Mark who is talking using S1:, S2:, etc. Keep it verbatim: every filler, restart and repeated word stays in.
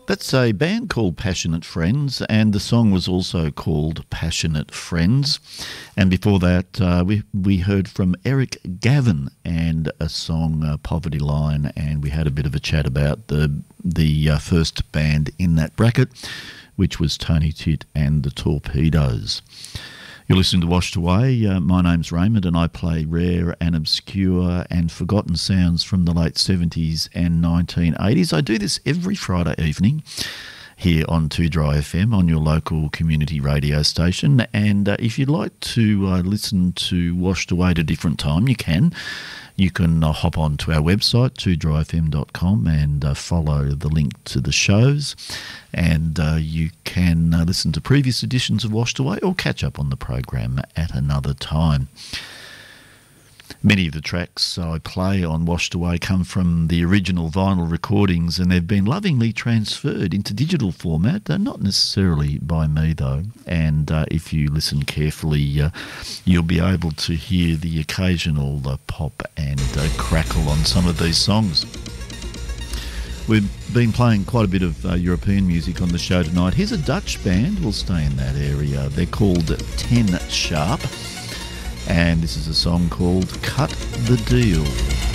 S1: That's a band called Passionate Friends, and the song was also called Passionate Friends. And before that, uh, we we heard from Eric Gavin and a song, uh, Poverty Line, and we had a bit of a chat about the the uh, first band in that bracket, which was Tony Titt and the Torpedoes. You're listening to Washed Away. Uh, my name's Raymond, and I play rare and obscure and forgotten sounds from the late seventies and nineteen eighties. I do this every Friday evening here on two Dry F M on your local community radio station. And uh, if you'd like to uh, listen to Washed Away at a different time, you can. You can uh, hop on to our website, two dry f m dot com, and uh, follow the link to the shows. And uh, you can uh, listen to previous editions of Washed Away or catch up on the program at another time. Many of the tracks I play on Washed Away come from the original vinyl recordings, and they've been lovingly transferred into digital format, uh, not necessarily by me though. And uh, if you listen carefully, uh, you'll be able to hear the occasional uh, pop and uh, crackle on some of these songs. We've been playing quite a bit of uh, European music on the show tonight. Here's a Dutch band, we'll stay in that area. They're called Ten Sharp. And this is a song called Cut the Deal.